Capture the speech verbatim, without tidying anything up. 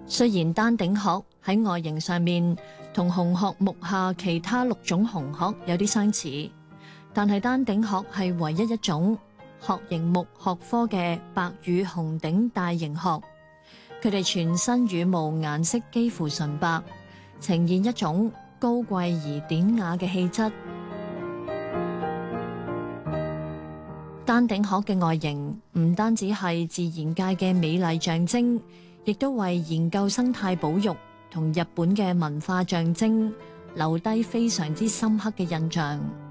雖然丹頂鶴喺外形上面同紅鶴目下其他六種紅鶴有啲相似，但係丹頂鶴係唯一一種鶴形目鶴科嘅白羽紅頂大型鶴。佢哋全身羽毛顏色幾乎純白，呈現一種高貴而典雅嘅氣質。丹頂鶴嘅外形唔單止係自然界嘅美麗象徵，亦都為研究生態保育同日本嘅文化象徵留低非常之深刻嘅印象。